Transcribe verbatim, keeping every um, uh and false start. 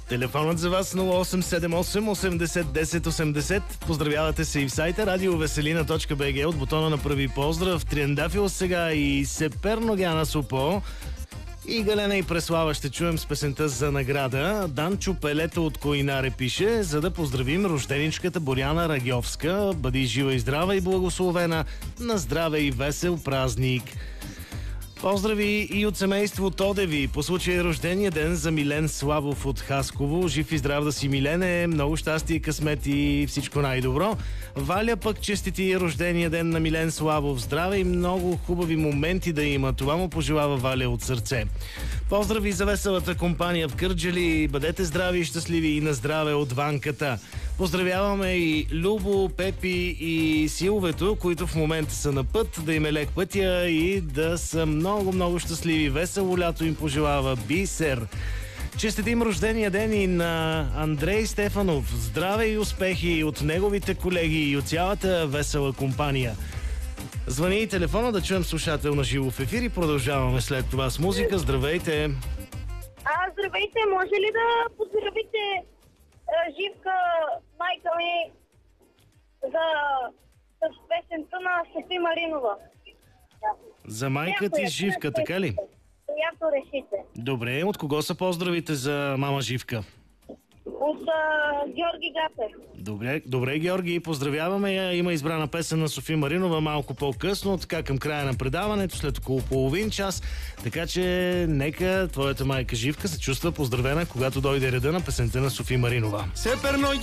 Телефонът за вас нула осем седем осем осемдесет десет осемдесет. Поздравявате се и в сайта радиовеселина точка би джи от бутона на Прави поздрав. Триандафил сега и Сеперно Гяна Супо. И Галена и Преслава ще чуем с песента за награда. Данчо Пелета от Коинаре пише, за да поздравим рожденичката Боряна Рагьовска. Бъди жива и здрава и благословена. На здраве и весел празник. Поздрави и от семейство Тодеви по случай рождения ден за Милен Славов от Хасково. Жив и здрав да си, Милене, много щастие и късмет и всичко най-добро. Валя пък честити рождения ден на Милен Славов. Здраве и много хубави моменти да има. Това му пожелава Валя от сърце. Поздрави за веселата компания в Кърджали. Бъдете здрави и щастливи и на здраве от Ванката. Поздравяваме и Любо, Пепи и Силвето, които в момента са на път, да им е лек пътя и да са много, много щастливи. Весело лято им пожелава Бисер. Честитим рождения ден и на Андрей Стефанов. Здраве и успехи от неговите колеги и от цялата весела компания. Звъни и телефона да чуем слушател на живо в ефир и продължаваме след това с музика. Здравейте! А, здравейте! Може ли да поздравите Живка, майка ми, за с песента на Софи Маринова? За майка ти Живка, така ли? Която решите. Добре, от кого са поздравите за мама Живка? От а, Георги Гатев. Добре, добре, Георги, поздравяваме я. Има избрана песен на Софи Маринова малко по-късно, така към края на предаването, след около половин час. Така че нека твоята майка Живка се чувства поздравена, когато дойде реда на песента на Софи Маринова. Сеперно